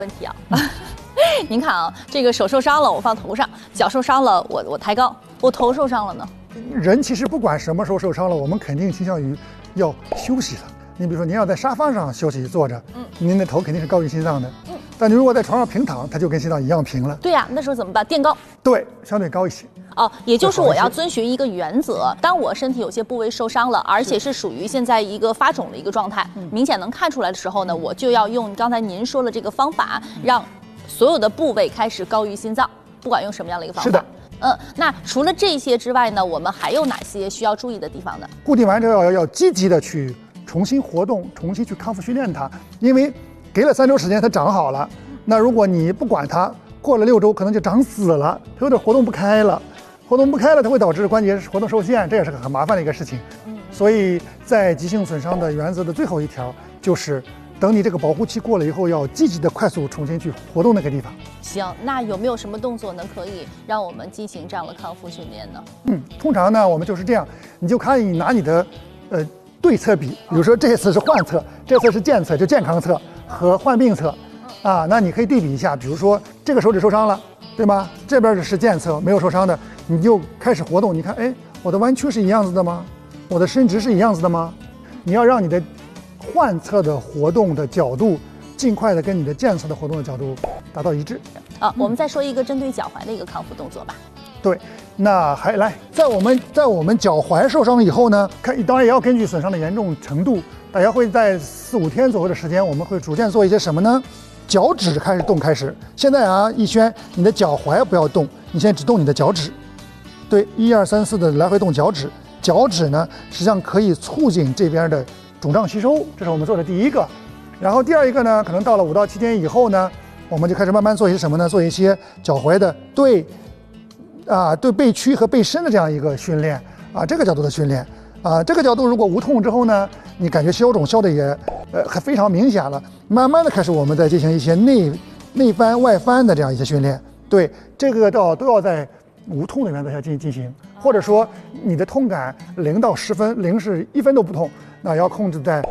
问题啊，您看啊，这个手受伤了我放头上，脚受伤了我抬高，我头受伤了呢？ 人其实不管什么时候受伤了，我们肯定倾向于要休息了。你比如说，您要在沙发上休息坐着，您的头肯定是高于心脏的，但你如果在床上平躺，它就跟心脏一样平了。 对呀，那时候怎么办？垫高。 对，相对高一些。 哦，也就是我要遵循一个原则，当我身体有些部位受伤了，而且是属于现在一个发肿的一个状态，明显能看出来的时候呢，我就要用刚才您说的这个方法，让所有的部位开始高于心脏，不管用什么样的一个方法。 是的。 那除了这些之外呢，我们还有哪些需要注意的地方呢？ 固定完之后要积极的去重新活动，重新去康复训练它，因为给了3周时间它长好了，那如果你不管它，过了6周可能就长死了，它有点活动不开了。活动不开了，它会导致关节活动受限，这也是个很麻烦的一个事情。所以在急性损伤的原则的最后一条就是，等你这个保护期过了以后，要积极的快速重新去活动那个地方。 行，那有没有什么动作可以让我们进行这样的康复训练呢？ 通常呢，我们就是这样，你就看你拿你的对侧比，比如说这次是患侧，这次是健侧，就健康侧和患病侧，那你可以对比一下，比如说这个手指受伤了，对吗？这边是健侧，没有受伤的，你就开始活动，你看，哎，我的弯曲是一样子的吗？我的伸直是一样子的吗？你要让你的患侧的活动的角度尽快的跟你的健侧的活动的角度达到一致。 我们再说一个针对脚踝的一个康复动作吧。 对，那还来，在我们脚踝受伤以后呢，当然也要根据损伤的严重程度，大家会在4、5天左右的时间，我们会逐渐做一些什么呢？脚趾开始动开始。现在逸轩，你的脚踝不要动，你现在只动你的脚趾。对，1、2、3、4的来回动脚趾。脚趾呢，实际上可以促进这边的肿胀吸收，这是我们做的第一个。然后第二一个呢，可能到了5到7天以后呢，我们就开始慢慢做一些什么呢？做一些脚踝的对背屈和背伸的这样一个训练这个角度的训练这个角度如果无痛之后呢，你感觉消肿消的也还非常明显了，慢慢的开始我们再进行一些内翻外翻的这样一些训练。对，这个都要在无痛的原则下进行，或者说你的痛感0到10分，0是1分都不痛，那要控制在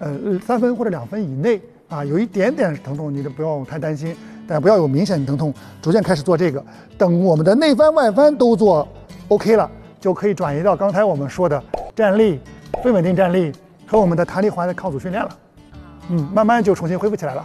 3分或者2分以内有一点点疼痛你就不要太担心，但不要有明显的疼痛，逐渐开始做这个。等我们的内翻外翻都做 OK 了，就可以转移到刚才我们说的站立、非稳定站立和我们的弹力环的抗阻训练了。慢慢就重新恢复起来了。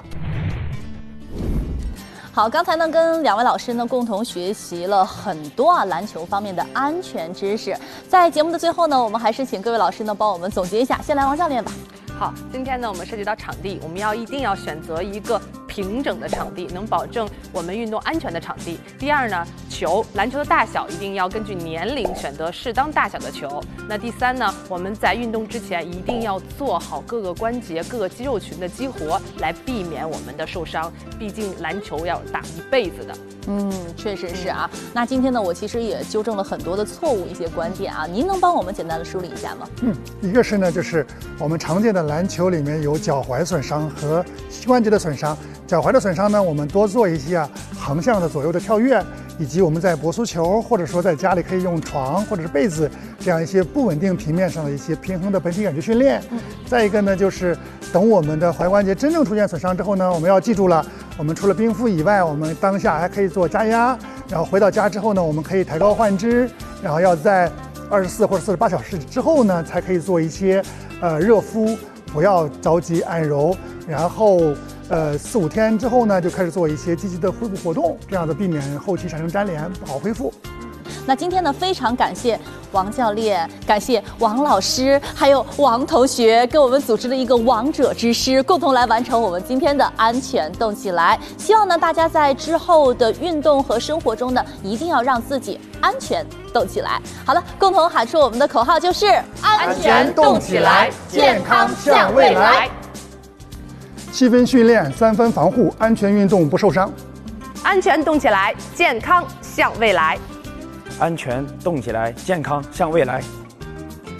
好，刚才呢跟2位老师呢共同学习了很多篮球方面的安全知识。在节目的最后呢，我们还是请各位老师呢帮我们总结一下。先来王教练吧。 好，今天呢我们涉及到场地，我们一定要选择一个平整的场地，能保证我们运动安全的场地。第二呢，篮球的大小一定要根据年龄选择适当大小的球。那第三呢，我们在运动之前一定要做好各个关节、各个肌肉群的激活，来避免我们的受伤。毕竟篮球要打一辈子的。 确实是那今天呢，我其实也纠正了很多的错误一些观点您能帮我们简单的梳理一下吗？ 一个是呢，就是我们常见的篮球里面有脚踝损伤和膝关节的损伤。脚踝的损伤呢，我们多做一些横向的左右的跳跃，以及我们在搏速球或者说在家里可以用床或者是被子这样一些不稳定平面上的一些平衡的本体感觉训练。再一个呢，就是等我们的踝关节真正出现损伤之后呢，我们要记住了，我们除了冰敷以外，我们当下还可以做加压，然后回到家之后呢，我们可以抬高换肢，然后要在24或者48小时之后呢，才可以做一些热敷，不要着急按揉，然后4、5天之后呢，就开始做一些积极的恢复活动，这样的避免后期产生粘连，不好恢复。 那今天呢，非常感谢王教练，感谢王老师，还有王同学，给我们组织了一个王者之师，共同来完成我们今天的安全动起来。希望呢，大家在之后的运动和生活中呢，一定要让自己安全动起来。好了，共同喊出我们的口号就是安全动起来，健康向未来。7分训练，3分防护，安全运动不受伤。 安全动起来，健康向未来。 安全动起来，健康向未来。